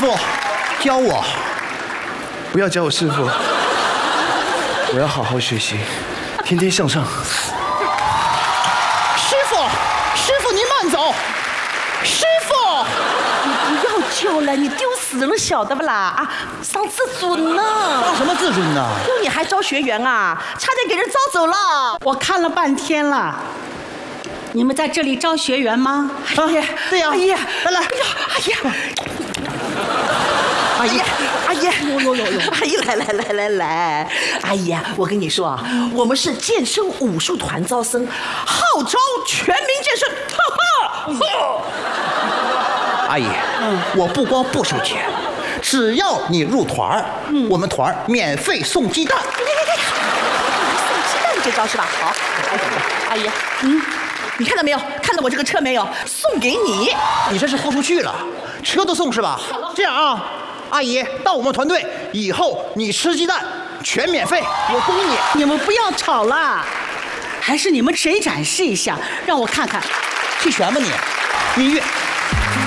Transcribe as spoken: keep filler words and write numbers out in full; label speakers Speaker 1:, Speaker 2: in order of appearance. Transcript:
Speaker 1: 傅，教我。
Speaker 2: 不要教我师傅，我要好好学习，天天向上。
Speaker 1: 师傅，师傅您慢走。师傅，
Speaker 3: 你不要救了，你丢死了，晓得不啦？啊，伤自尊呢。
Speaker 1: 伤什么自尊呢？
Speaker 3: 哟，你还招学员啊？差点给人招走了。
Speaker 4: 我看了半天了。你们在这里招学员吗？
Speaker 1: 啊，对呀。
Speaker 3: 阿姨，
Speaker 1: 来来，
Speaker 3: 哎呀，阿姨，阿姨，阿姨，有有有有，阿姨来来来来来，阿姨啊，我跟你说啊，我们是健身武术团招生，号召全民健身，哈哈。
Speaker 1: 阿姨，嗯，我不光不收钱，只要你入团儿，嗯，我们团儿免费送鸡蛋。
Speaker 3: 送鸡蛋这招是吧？好，阿姨，嗯。你看到没有？看到我这个车没有？送给你。
Speaker 1: 你这是豁出去了，车都送是吧？这样啊，阿姨到我们团队以后，你吃鸡蛋全免费，我供你。
Speaker 4: 你们不要吵了，还是你们谁展示一下，让我看看。
Speaker 1: 弃权吧你，音乐。